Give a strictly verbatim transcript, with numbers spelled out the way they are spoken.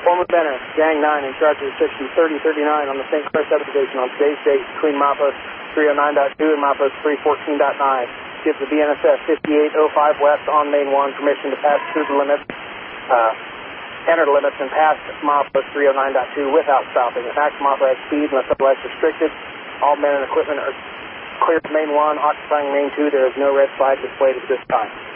Foreman Benner, Gang nine, in charge of the sixty, thirty, thirty-nine on the Saint Clair subdivision on today's date between milepost three oh nine point two and milepost three fourteen point nine. Gives the B N S F fifty-eight oh five west on Main one permission to pass through the limits, uh, enter the limits and pass milepost three oh nine point two without stopping. At maximum authorized speed unless otherwise restricted. All men and equipment are clear to Main one, occupying Main two. There is no red flag displayed at this time.